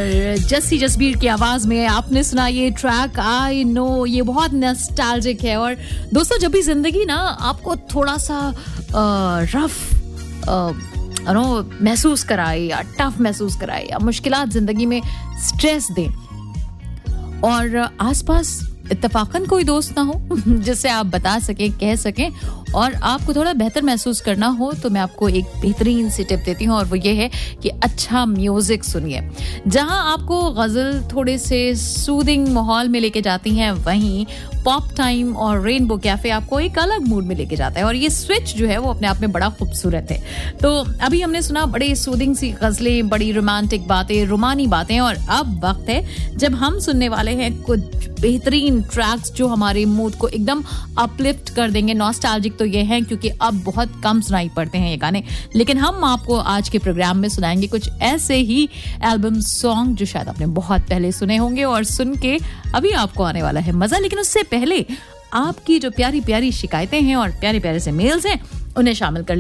और जस्सी जसबीर की आवाज में आपने सुना ये ट्रैक आई नो। ये बहुत नॉस्टैल्जिक है। और दोस्तों, जब भी जिंदगी ना आपको थोड़ा सा रफ महसूस कराए या टफ महसूस कराए या मुश्किलात जिंदगी में स्ट्रेस दे और आसपास इत्तेफाकन कोई दोस्त ना हो जिससे आप बता सकें, कह सकें और आपको थोड़ा बेहतर महसूस करना हो, तो मैं आपको एक बेहतरीन सी टिप देती हूँ और वो ये है कि अच्छा म्यूजिक सुनिए। जहां आपको गजल थोड़े से सूदिंग माहौल में लेके जाती हैं, वहीं पॉप टाइम और रेनबो कैफे आपको एक अलग मूड में लेके जाता है और ये स्विच जो है वो अपने आप में बड़ा खूबसूरत है। तो अभी हमने सुना बड़े सूदिंग सी गजलें, बड़ी रोमांटिक बातें, रोमानी बातें, और अब वक्त है जब हम सुनने वाले हैं कुछ बेहतरीन ट्रैक्स जो हमारे मूड को एकदम अपलिफ्ट कर देंगे। नॉस्टैल्जिक तो ये है क्योंकि अब बहुत कम सुनाई पड़ते हैं ये गाने, लेकिन हम आपको आज के प्रोग्राम में सुनाएंगे कुछ ऐसे ही एल्बम सॉन्ग जो शायद आपने बहुत पहले सुने होंगे और सुन के अभी आपको आने वाला है मजा। लेकिन उससे पहले आपकी जो प्यारी प्यारी शिकायतें हैं और प्यारे प्यारे से मेल्स हैं, उन्हें शामिल कर